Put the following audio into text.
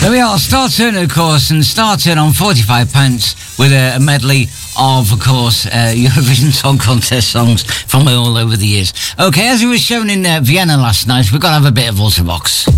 There we are, Star Turner, of course, and Star Turner on 45 pence with a medley of course, Eurovision Song Contest songs from all over the years. Okay, as it was shown in Vienna last night, we've got to have a bit of Ultravox.